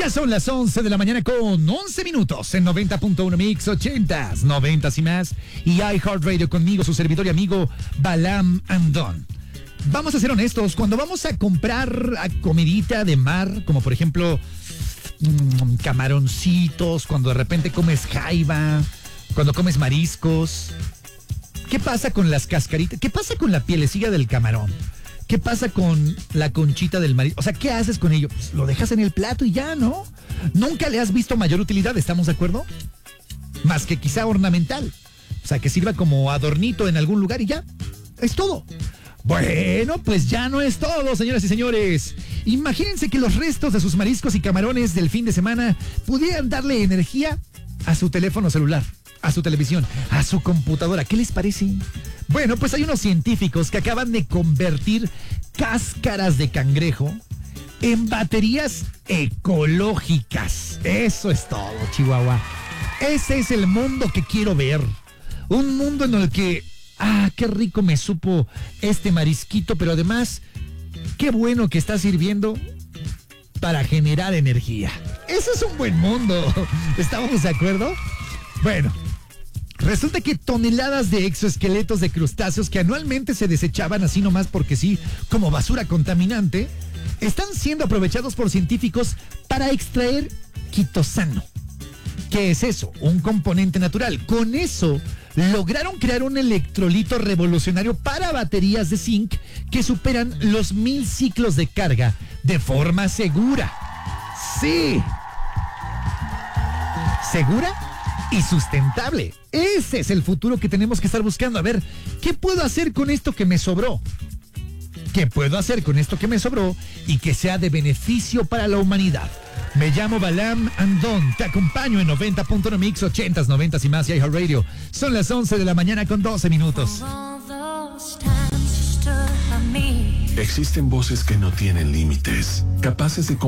Ya son las 11 de la mañana con 11 minutos en 90.1 Mix 80s, 90s y más. Y iHeartRadio conmigo, su servidor y amigo Balam Andón. Vamos a ser honestos, cuando vamos a comprar comidita de mar, como por ejemplo camaroncitos, cuando de repente comes jaiba, cuando comes mariscos, ¿qué pasa con las cascaritas? ¿Qué pasa con la pielecilla del camarón? ¿Qué pasa con la conchita del marisco? O sea, ¿qué haces con ello? Pues lo dejas en el plato y ya, ¿no? Nunca le has visto mayor utilidad, ¿estamos de acuerdo? Más que quizá ornamental. O sea, que sirva como adornito en algún lugar y ya. Es todo. Bueno, pues ya no es todo, señoras y señores. Imagínense que los restos de sus mariscos y camarones del fin de semana pudieran darle energía a su teléfono celular, a su televisión, a su computadora. ¿Qué les parece? Bueno, pues hay unos científicos que acaban de convertir cáscaras de cangrejo en baterías ecológicas. Eso es todo, Chihuahua. Ese es el mundo que quiero ver. Un mundo en el que, qué rico me supo este marisquito, pero además, qué bueno que está sirviendo para generar energía. Eso es un buen mundo. ¿Estamos de acuerdo? Bueno, resulta que toneladas de exoesqueletos de crustáceos que anualmente se desechaban así nomás porque sí, como basura contaminante, están siendo aprovechados por científicos para extraer quitosano. ¿Qué es eso? Un componente natural. Con eso lograron crear un electrolito revolucionario para baterías de zinc que superan los 1000 ciclos de carga de forma segura. Sí. ¿Segura? Y sustentable. Ese es el futuro que tenemos que estar buscando. A ver, ¿qué puedo hacer con esto que me sobró? ¿Qué puedo hacer con esto que me sobró y que sea de beneficio para la humanidad? Me llamo Balam Andón, te acompaño en 90.1 Mix 80s, 90s y más y iHeartRadio. Son las 11 de la mañana con 12 minutos. Existen voces que no tienen límites, capaces de